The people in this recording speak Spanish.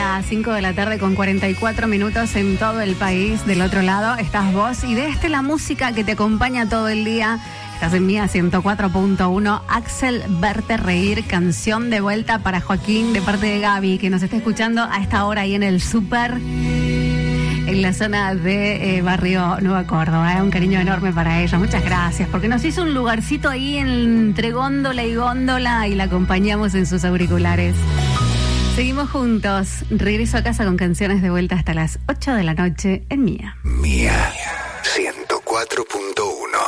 las 5 de la tarde con 44 minutos en todo el país. Del otro lado estás vos y de este la música que te acompaña todo el día. Estás en Mía 104.1. Axel, verte reír, canción de vuelta para Joaquín de parte de Gaby, que nos está escuchando a esta hora ahí en el súper, en la zona de Barrio Nueva Córdoba. Un cariño enorme para ella. Muchas gracias, porque nos hizo un lugarcito ahí entre góndola y góndola y la acompañamos en sus auriculares. Seguimos juntos. Regreso a casa con canciones de vuelta hasta las 8 de la noche en Mía. Mía 104.1.